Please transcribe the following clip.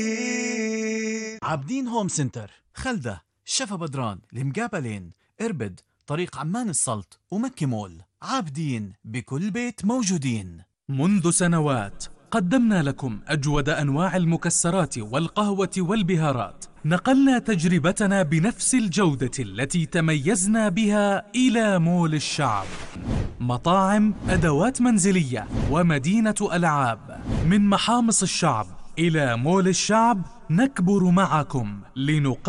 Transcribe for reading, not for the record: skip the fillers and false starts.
عابدين هوم سنتر، خلدة، شفا بدران، المقابلين، إربد، طريق عمان السلط ومكة مول. عابدين بكل بيت موجودين. منذ سنوات قدمنا لكم أجود أنواع المكسرات والقهوة والبهارات. نقلنا تجربتنا بنفس الجودة التي تميزنا بها إلى مول الشعب. مطاعم، أدوات منزلية ومدينة ألعاب. من محامص الشعب إلى مول الشعب نكبر معكم